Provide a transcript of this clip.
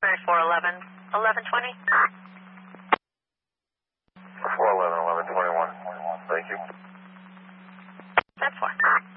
Very 411, 1120. 411, 1121. Thank you. That's fine.